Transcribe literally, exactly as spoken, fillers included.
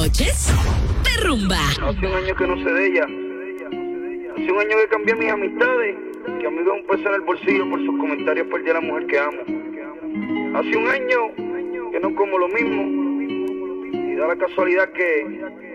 noches de Rumba. Hace un año que no sé de ella. Hace un año que cambié mis amistades. Que a mí me da un peso en el bolsillo por sus comentarios perdí a la mujer que amo. Hace un año que no como lo mismo. Y da la casualidad que